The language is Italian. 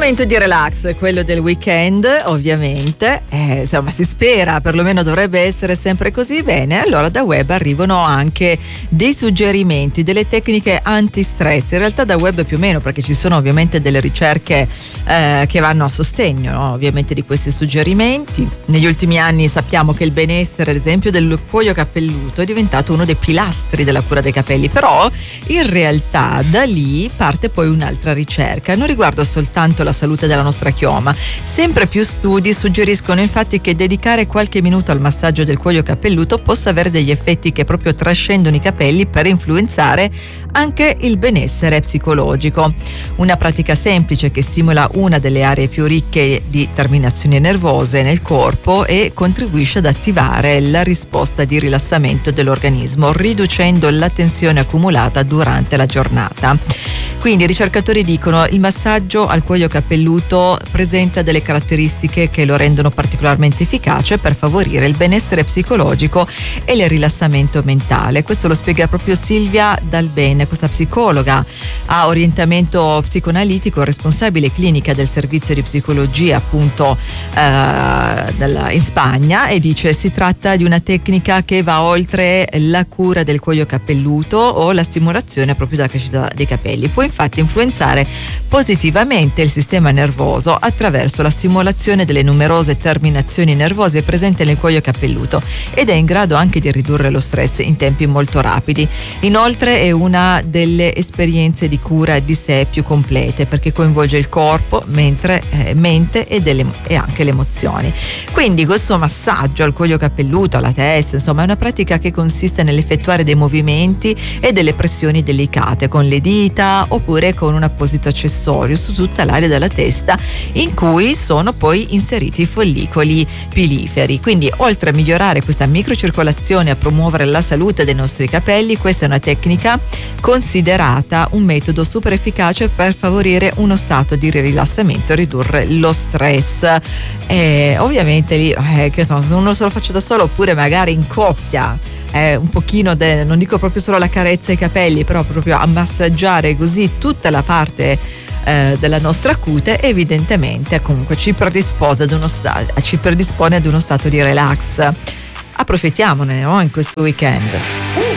momento di relax, quello del weekend, ovviamente, insomma si spera, perlomeno dovrebbe essere sempre così. Bene, allora da web arrivano anche dei suggerimenti, delle tecniche anti-stress, in realtà da web più o meno, perché ci sono ovviamente delle ricerche che vanno a sostegno, no? Ovviamente di questi suggerimenti. Negli ultimi anni sappiamo che il benessere, ad esempio, del cuoio capelluto è diventato uno dei pilastri della cura dei capelli, però in realtà da lì parte poi un'altra ricerca, non riguarda soltanto la salute della nostra chioma. Sempre più studi suggeriscono infatti che dedicare qualche minuto al massaggio del cuoio capelluto possa avere degli effetti che proprio trascendono i capelli per influenzare anche il benessere psicologico. Una pratica semplice che stimola una delle aree più ricche di terminazioni nervose nel corpo e contribuisce ad attivare la risposta di rilassamento dell'organismo, riducendo la tensione accumulata durante la giornata. Quindi i ricercatori dicono il massaggio al cuoio capelluto presenta delle caratteristiche che lo rendono particolarmente efficace per favorire il benessere psicologico e il rilassamento mentale. Questo lo spiega proprio Silvia Dalbene, questa psicologa a orientamento psicoanalitico, responsabile clinica del servizio di psicologia appunto in Spagna, e dice si tratta di una tecnica che va oltre la cura del cuoio capelluto o la stimolazione proprio della crescita dei capelli. Può infatti influenzare positivamente il sistema nervoso attraverso la stimolazione delle numerose terminazioni nervose presenti nel cuoio capelluto ed è in grado anche di ridurre lo stress in tempi molto rapidi. Inoltre è una delle esperienze di cura di sé più complete perché coinvolge il corpo, mente e anche le emozioni. Quindi questo massaggio al cuoio capelluto, alla testa, insomma è una pratica che consiste nell'effettuare dei movimenti e delle pressioni delicate con le dita oppure con un apposito accessorio su tutta l'area della testa in cui sono poi inseriti i follicoli piliferi. Quindi oltre a migliorare questa microcircolazione e a promuovere la salute dei nostri capelli, questa è una tecnica considerata un metodo super efficace per favorire uno stato di rilassamento e ridurre lo stress. Ovviamente lì che so, se uno se lo faccio da solo oppure magari in coppia, un pochino non dico proprio solo la carezza ai capelli, però proprio a massaggiare così tutta la parte della nostra cute, evidentemente comunque ci predispone ad uno stato di relax. Approfittiamone, no? In questo weekend.